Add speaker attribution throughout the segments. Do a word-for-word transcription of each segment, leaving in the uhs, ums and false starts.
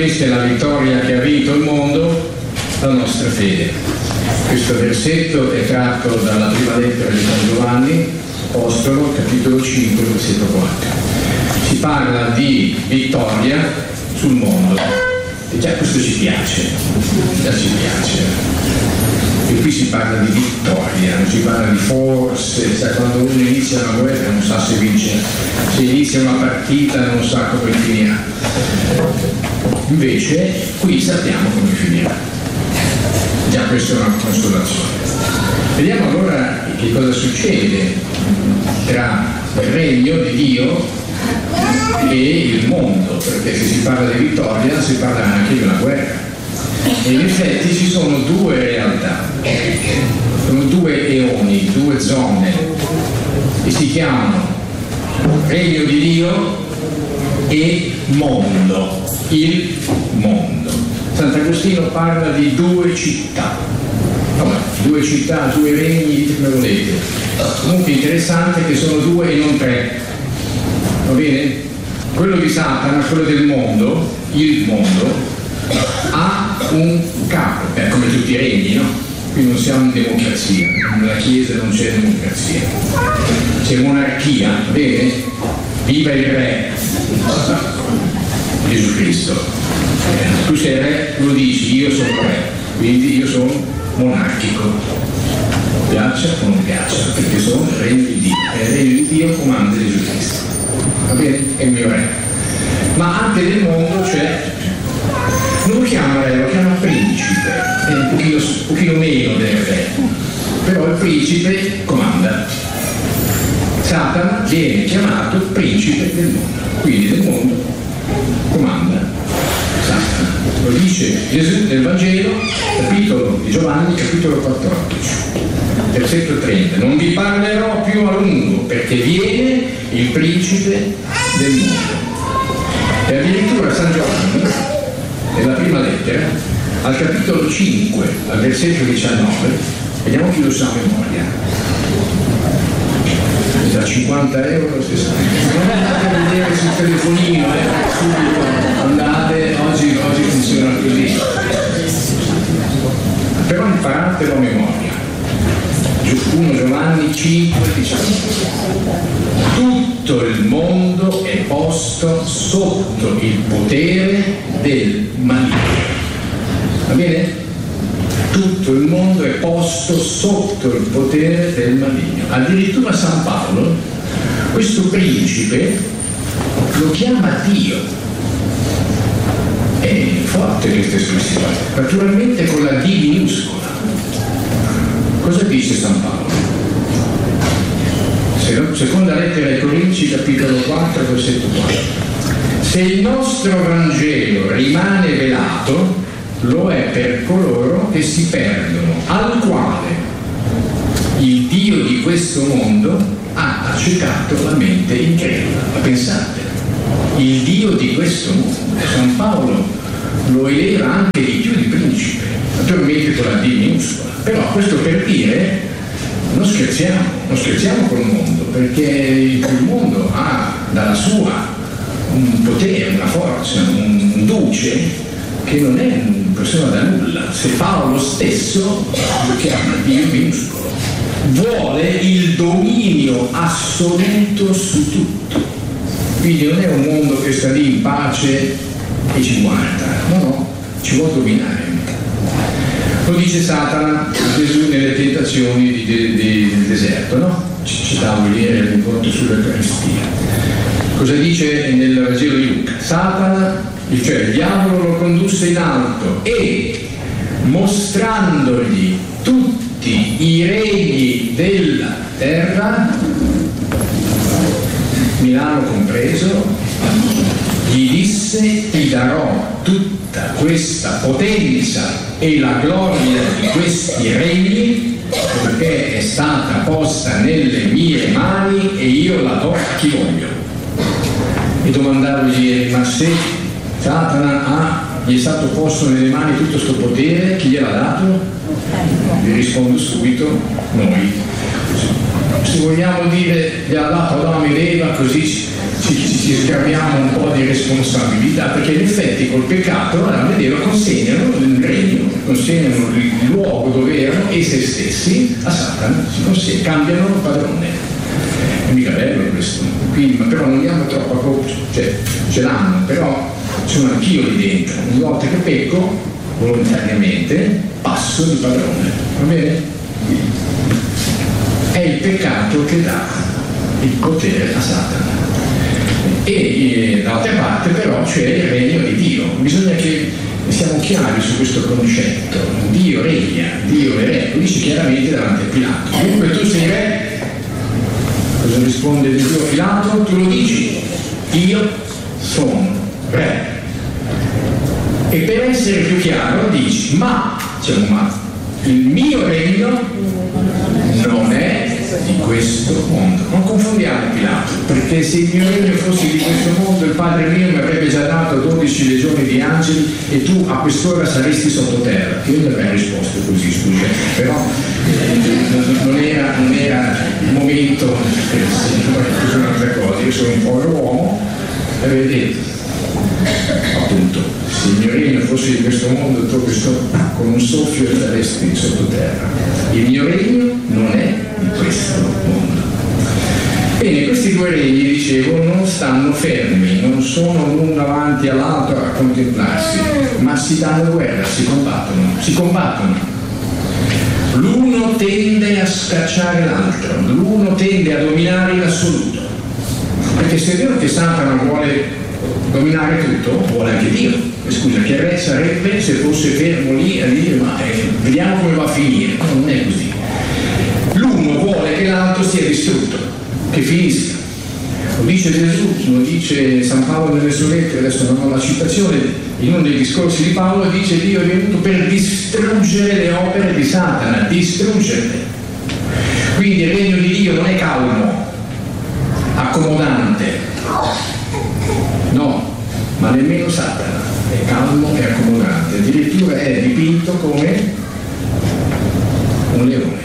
Speaker 1: questa è la vittoria che ha vinto il mondo, la nostra fede. Questo versetto è tratto dalla prima lettera di San Giovanni Apostolo, capitolo cinque, versetto quattro. Si parla di vittoria sul mondo e già questo ci piace, già ci piace. E qui si parla di vittoria, non si parla di forse, sai, quando uno inizia una guerra non sa se vince, se inizia una partita non sa come finirà. Invece qui sappiamo come finirà. Già questa è una consolazione. Vediamo allora che cosa succede tra il regno di Dio e il mondo, perché se si parla di vittoria si parla anche di una guerra. E in effetti ci sono due realtà, sono due eoni, due zone, e si chiamano regno di Dio e mondo, il mondo. Sant'Agostino parla di due città, vabbè, due città, due regni, come volete. Comunque interessante che sono due e non tre, va bene? Quello di Satana, quello del mondo, il mondo, ha un capo, eh, come tutti i regni, no? Qui non siamo in democrazia, nella Chiesa non c'è democrazia, c'è monarchia, bene? Viva il re, Gesù Cristo. Eh, tu sei re, tu lo dici, io sono re, quindi io sono monarchico. Piaccia o non piaccia, perché sono il regno di Dio, e il regno di Dio comanda Gesù Cristo, va bene? È il mio re. Ma anche nel mondo c'è, non lo chiama re, lo chiama principe, è un pochino, un pochino meno del re, però il principe comanda. Satana viene chiamato principe del mondo, quindi del mondo comanda Satana. Lo dice Gesù nel Vangelo, capitolo di Giovanni, capitolo quattordici, versetto trenta. Non vi parlerò più a lungo perché viene il principe del mondo. E addirittura San Giovanni, nella prima lettera, al capitolo cinque, al versetto diciannove, vediamo chi lo sa a memoria. Da cinquanta euro se sa. Non andate a vedere sul telefonino, eh, subito andate, oggi, oggi funziona così. Però imparatelo a memoria. primo Giovanni cinque, diciannove. Tutto il mondo è posto sotto il potere del maligno. Va bene? Tutto il mondo è posto sotto il potere del maligno. Addirittura San Paolo questo principe lo chiama Dio. È forte questa espressione, naturalmente con la D minuscola. Cosa dice San Paolo? Seconda lettera ai Corinzi, capitolo quattro, versetto quattro. Se il nostro Vangelo rimane velato, lo è per coloro che si perdono, al quale il Dio di questo mondo ha accecato la mente incredula. Ma pensate, il Dio di questo mondo, San Paolo lo eleva anche di più di principe, naturalmente con la D minuscola, però questo per dire non scherziamo, non scherziamo col mondo, perché il mondo ha dalla sua un potere, una forza, un duce che non è una persona da nulla. Se Paolo stesso lo chiama Dio minuscolo, vuole il dominio assoluto su tutto, quindi non è un mondo che sta lì in pace e ci guarda, no no, ci vuole dominare. Lo dice Satana a Gesù nelle tentazioni di, di, di, del deserto, no? Ci citavo ieri all'incontro sull'Eucaristia. Cosa dice nel Vangelo di Luca? Satana, cioè il diavolo, lo condusse in alto e mostrandogli tutti i regni della terra, Milano compreso, gli disse: ti darò tutta questa potenza e la gloria di questi regni, perché è stata posta nelle mie mani e io la do a chi voglio. E domandavo ieri: ma se Satana ha, gli è stato posto nelle mani tutto questo potere, chi gliel'ha dato? Vi rispondo subito: noi. Se vogliamo dire gli ha dato Adamo ed Eva, così ci, ci, ci sgraviamo un po' di responsabilità, perché in effetti col peccato peccato, Adamo ed Eva consegnano il regno, consegnano il luogo dove erano e se stessi a Satana, si consegnano, cambiano il padrone. È mica bello questo, quindi, ma però non diamo troppa colpa, cioè ce l'hanno, però sono anch'io lì dentro, ogni volta che pecco volontariamente passo di padrone, va bene? È il peccato che dà il potere a Satana. E d'altra parte però c'è il regno di Dio, bisogna che siamo chiari su questo concetto. Dio regna, Dio è re, lo dice chiaramente davanti a Pilato. Dunque tu sei re, cosa risponde di Dio Pilato? Tu lo dici, io sono re. E per essere più chiaro dici, ma, c'è un ma, il mio regno non è di questo mondo. Non confondiamo Pilato, perché se il mio regno fosse di questo mondo, il Padre mio mi avrebbe già dato dodici legioni di angeli e tu a quest'ora saresti sottoterra. Io gli avrei risposto così, scusa, però eh, non, era, non era il momento per dire un'altra cosa. Io sono un povero uomo e vedete, appunto, se il mio regno fosse di questo mondo, tu questo, con un soffio saresti sottoterra. Il mio regno non è di questo mondo. Bene, questi due regni, dicevo, non stanno fermi, non sono l'uno davanti all'altro a contemplarsi, ma si danno guerra, si combattono, si combattono. L'uno tende a scacciare l'altro, l'uno tende a dominare l'assoluto. Perché se è vero che Satana vuole dominare tutto, vuole anche Dio. E scusa, che re sarebbe se fosse fermo lì a dire ma eh, vediamo come va a finire? No, non è così. L'uno vuole che l'altro sia distrutto, che finisca. Lo dice Gesù, lo dice San Paolo nelle sue lettere, adesso non ho la citazione, in uno dei discorsi di Paolo dice Dio è venuto per distruggere le opere di Satana, distruggerle. Quindi il regno di Dio non è calmo, accomodante, no, ma nemmeno Satana è calmo e accomodante, addirittura è dipinto come un leone.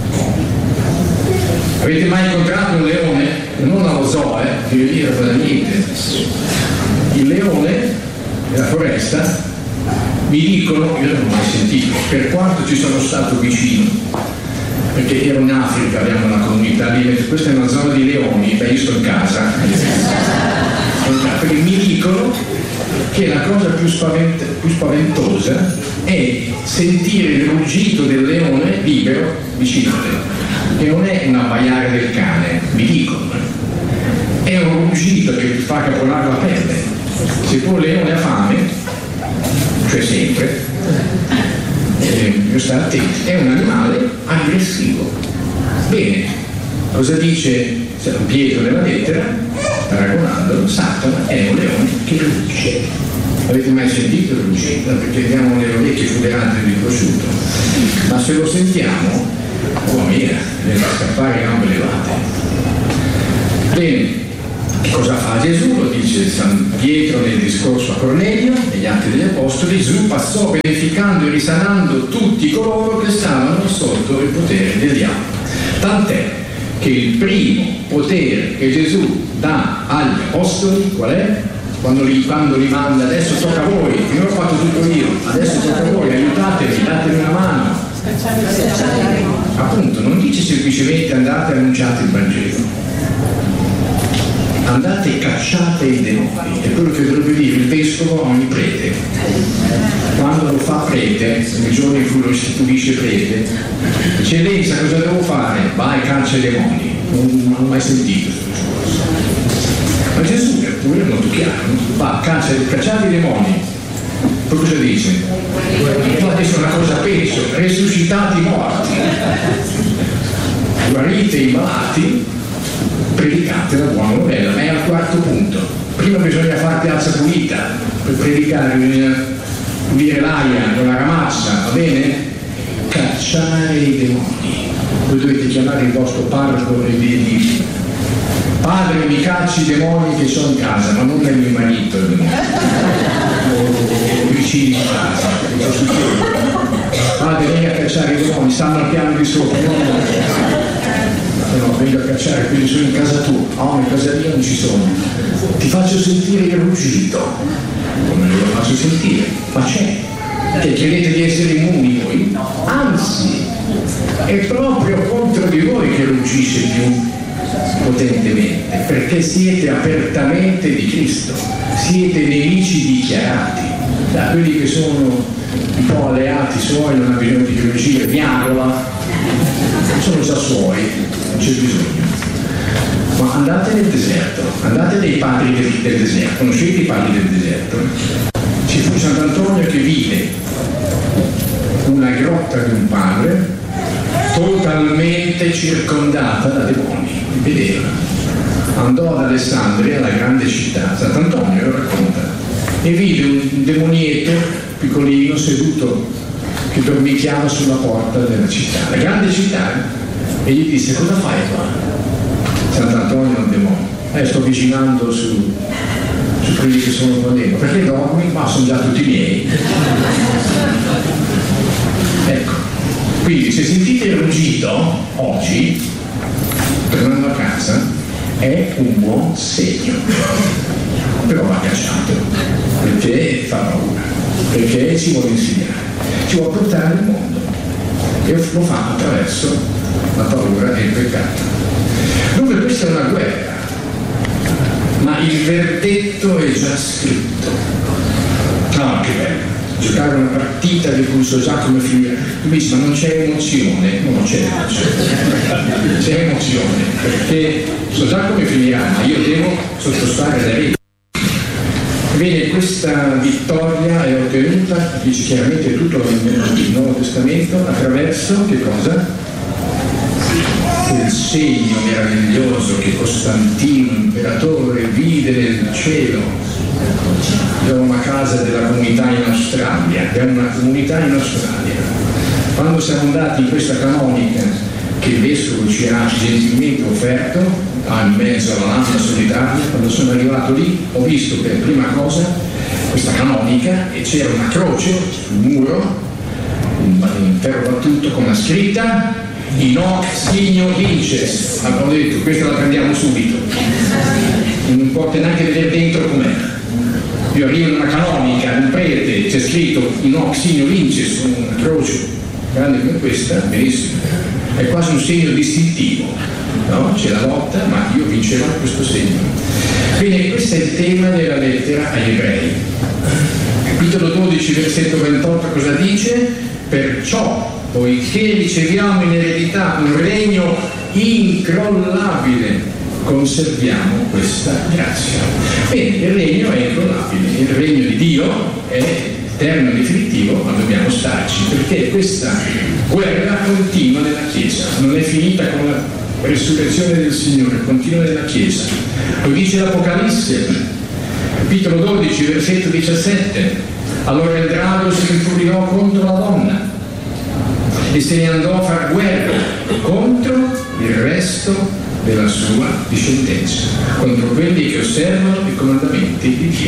Speaker 1: Avete mai incontrato un leone? Non allo zoo, eh, che vi dire da niente. Il leone nella foresta, mi dicono, io non l'ho mai sentito, per quanto ci sono stato vicino, perché ero in Africa, abbiamo una comunità lì, questa è una zona di leoni, beh io sto in casa, perché mi dicono che la cosa più, spavent- più spaventosa è sentire il ruggito del leone libero vicino a te. Che non è un abbaiare del cane, mi dicono, è un ruggito che ti fa caponare la pelle. Se poi il leone ha fame, cioè sempre, eh, stare attenti, è un animale aggressivo. Bene, cosa dice San Pietro nella lettera? Paragonandolo, Satana è un leone che rugge. Avete mai sentito il ruggito? Perché abbiamo le orecchie foderate di prosciutto, ma se lo sentiamo, oh mia, deve scappare a gambe levate. Bene, cosa fa Gesù? Lo dice San Pietro nel discorso a Cornelio, negli Atti degli Apostoli. Gesù passò beneficando e risanando tutti coloro che stavano sotto il potere del diavolo. Tant'è che il primo potere che Gesù dà agli Apostoli, qual è? Quando li, quando li manda, adesso tocca a voi, io ho fatto tutto io, adesso tocca a voi, aiutatemi, datemi una mano. Appunto, non dice semplicemente andate e annunciate il Vangelo, andate e cacciate i demoni, è quello che dovrebbe dire il vescovo a ogni prete. Quando lo fa prete, nel giorno in cui lo istituisce prete, eccellenza, cosa devo fare? Vai, caccia i demoni. Non, non ho mai sentito questo discorso. Ma Gesù è pure molto chiaro, va, caccia, cacciate i demoni. Poi cosa dice? No, adesso è una cosa peggio, resuscitate i morti, guarite i malati, predicate la buona novella. Ma è al quarto punto. Prima bisogna fare piazza pulita, per predicare bisogna pulire l'aia con la ramazza, va bene? Cacciare i demoni. Voi dovete chiamare il vostro parroco e dirgli: padre, mi cacci i demoni che sono in casa, ma non è il mio marito il demonio, o vicini in casa. Cosa succede? Padre, vieni a cacciare i demoni, stanno al piano di sopra. No, no, no, vengo a cacciare quelli sono in casa tua. No, in casa mia non ci sono. Ti faccio sentire il ruggito. Come lo faccio sentire? ma c'è. Che credete di essere immuni voi? Anzi, è proprio contro di voi che ruggisce più potentemente, perché siete apertamente di Cristo, siete nemici dichiarati. Da quelli che sono un po' alleati suoi, non ha bisogno di riuscire, miagola, sono già suoi, non c'è bisogno. Ma andate nel deserto, andate nei padri del, del deserto, conoscete i padri del deserto? Ci fu Sant'Antonio che vide una grotta di un padre totalmente circondata da demoni, vedeva. Andò ad Alessandria, la grande città, Sant'Antonio lo racconta, e vide un demonietto piccolino seduto che dormicchiava sulla porta della città, la grande città, e gli disse: cosa fai qua? Sant'Antonio è un demonio, eh, sto vicinando su, su quelli che sono qua dentro. Perché dormi? Ma sono già tutti miei. Ecco, quindi se sentite il ruggito oggi, tornando a casa, è un buon segno, però va cacciato, perché fa paura, perché ci vuole insegnare, ci vuole portare nel mondo, e lo fa attraverso la paura e il peccato. Dunque questa è una guerra, ma il verdetto è già scritto. Ah, che bello! Giocare una partita di cui so già come finire. Tu dici, ma non c'è emozione? No, non c'è emozione. C'è emozione, perché so già come finirà, ma io devo sottostare alle regole. Bene, questa vittoria è ottenuta, dice chiaramente tutto il Nuovo Testamento, attraverso che cosa? Il segno meraviglioso che Costantino, imperatore, vide nel cielo. Abbiamo una casa della comunità in Australia, abbiamo una comunità in Australia. Quando siamo andati in questa canonica che il vescovo ci ha gentilmente offerto, in mezzo alla lampada solitaria, quando sono arrivato lì ho visto per prima cosa questa canonica e c'era una croce sul muro, un ferro battuto con la scritta in hoc signo vinces. Abbiamo detto, questa la prendiamo subito, non potete neanche vedere dentro com'è. Io arrivo in una canonica, un prete, c'è scritto in hoc signo vinces, con una croce grande come questa, benissimo, è quasi un segno distintivo, no? C'è la lotta, ma io vincerò questo segno. Quindi questo è il tema della lettera agli Ebrei. Capitolo dodici, versetto ventotto, cosa dice? Perciò, poiché riceviamo in eredità un regno incrollabile, conserviamo questa grazia. Bene, il regno è incrollabile, il regno di Dio è eterno e definitivo, ma dobbiamo starci, perché questa guerra continua nella Chiesa, non è finita con la resurrezione del Signore, continua nella Chiesa. Lo dice l'Apocalisse, capitolo dodici, versetto diciassette: allora il drago si infuriò contro la donna e se ne andò a far guerra contro il resto della sua discendenza, contro quelli che osservano i comandamenti di Dio,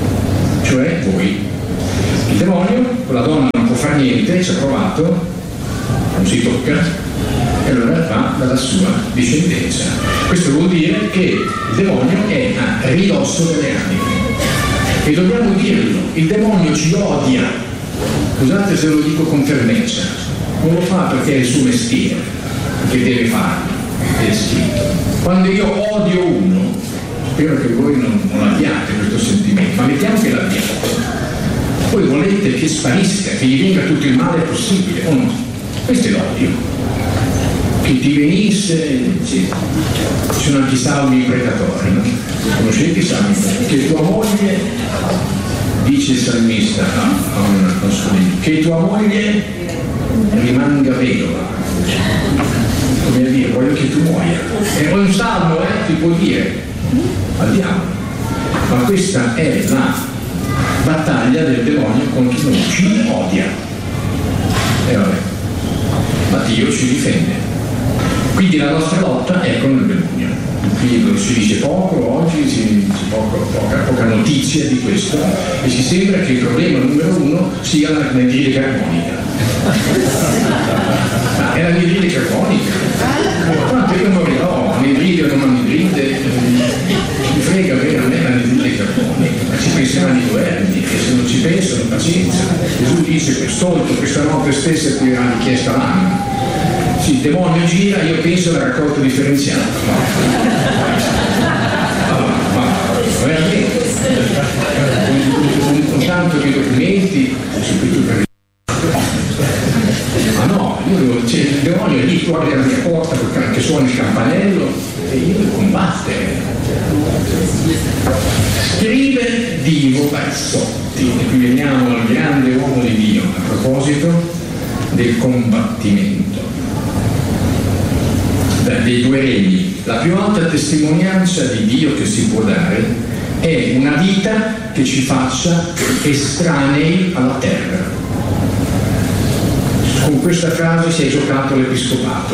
Speaker 1: cioè voi. Il demonio, quella donna non può fare niente, ci ha provato, non si tocca, e allora va dalla sua discendenza. Questo vuol dire che il demonio è a ridosso delle anime. E dobbiamo dirlo, il demonio ci odia, scusate se lo dico con fermezza, non lo fa perché è il suo mestiere, che deve farlo, è scritto. Quando io odio uno, spero che voi non, non abbiate questo sentimento, ma mettiamo che l'abbiate. Voi volete che sparisca, che gli venga tutto il male possibile, o no? Questo è l'odio. Che ti venisse, sì. Ci sono anche i salmi predatori, no? Conoscete i salmi? Che tua moglie, dice il salmista, no? Non, non so, che tua moglie rimanga vedova. Come dire, voglio che tu muoia. È un salmo, eh? Ti può dire, andiamo. Ma questa è la battaglia del demonio contro noi, ci odia. E vabbè, ma Dio ci difende. Quindi la nostra lotta è con il demonio. Qui si dice poco, oggi si dice poco, poca, poca notizia di questo, e ci sembra che il problema numero uno sia l'anidride carbonica. Ma è l'anidride carbonica. Quanto io morirò, anidride o non anidride, mi frega bene, non è l'anidride carbonica, ma ci penso saranno i governi, e se non ci pensano, pazienza. Gesù dice che stolto questa notte stessa ti verrà richiesta l'anima. Sì, il demonio gira, io penso alla raccolta differenziata. Ma, ma veramente, con, con tanto di documenti, ma no, io, cioè, il demonio è lì fuori dalla mia porta che suona il campanello e io devo combattere. Scrive Divo Barsotti, e qui veniamo al grande uomo di Dio a proposito del combattimento dei due regni. La più alta testimonianza di Dio che si può dare è una vita che ci faccia estranei alla terra. Con questa frase si è giocato l'episcopato.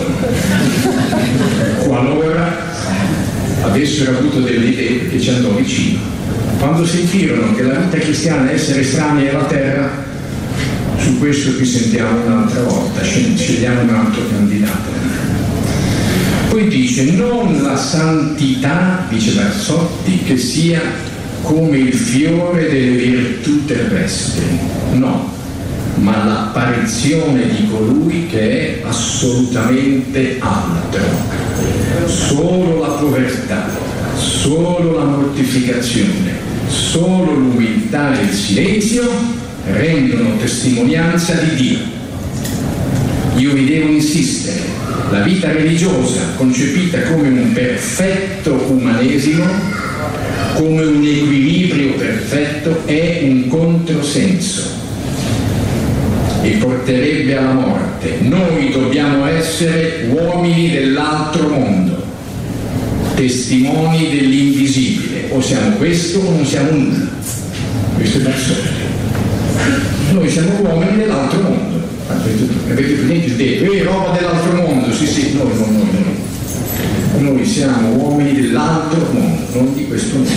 Speaker 1: Qualora avessero avuto delle idee che ci andò vicino. Quando sentirono che la vita cristiana è essere estranei alla terra, su questo qui sentiamo un'altra volta, scegliamo un altro candidato. Poi dice, non la santità, dice Barsotti, che sia come il fiore delle virtù terrestri, no, ma l'apparizione di colui che è assolutamente altro. Solo la povertà, solo la mortificazione, solo l'umiltà e il silenzio rendono testimonianza di Dio. Io vi devo insistere, la vita religiosa concepita come un perfetto umanesimo, come un equilibrio perfetto, è un controsenso e porterebbe alla morte. Noi dobbiamo essere uomini dell'altro mondo, testimoni dell'invisibile, o siamo questo o non siamo nulla. Questo è Barsotti. Noi siamo uomini dell'altro mondo. Avete presente il detto, eh, roba dell'altro mondo? Sì, sì, noi, noi, noi, noi. Noi siamo uomini dell'altro mondo, non di questo mondo.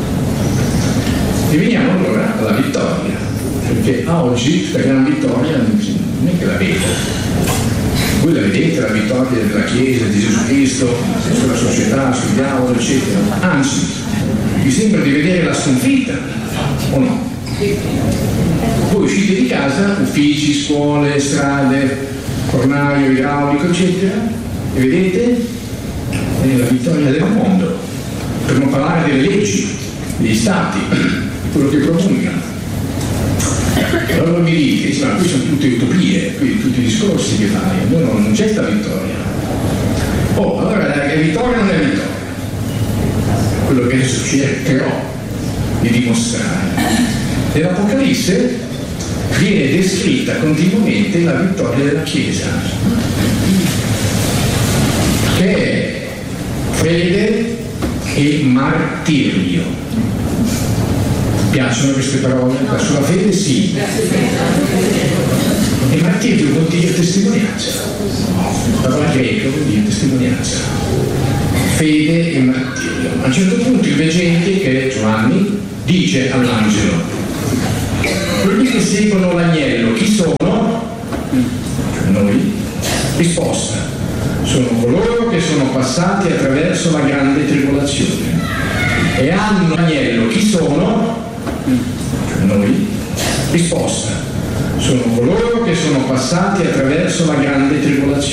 Speaker 1: E veniamo allora alla vittoria, perché a oggi la gran vittoria non è che la vedo. Voi la vedete, la vittoria della Chiesa, di Gesù Cristo, sulla società, sul diavolo, eccetera. Anzi, vi sembra di vedere la sconfitta, o no? Voi uscite di casa, uffici, scuole, strade, fornaio, idraulico, eccetera, e vedete è la vittoria del mondo, per non parlare delle leggi, degli stati, quello che promulgano. Allora mi dite, ma qui sono tutte utopie, qui tutti i discorsi che fai, no, no, non c'è sta vittoria. Oh, allora la vittoria non è vittoria. Quello che adesso cercherò di dimostrare. Nell'Apocalisse viene descritta continuamente la vittoria della Chiesa, che è fede e martirio. Piacciono queste parole? Sulla fede sì. E martirio vuol dire testimonianza. La parola greca vuol dire testimonianza. Fede e martirio. A un certo punto il veggente, che è Giovanni, dice all'angelo: quelli che seguono l'agnello, chi sono? Noi. Risposta: sono coloro che sono passati attraverso la grande tribolazione e hanno l'agnello, chi sono? Noi. Risposta: sono coloro che sono passati attraverso la grande tribolazione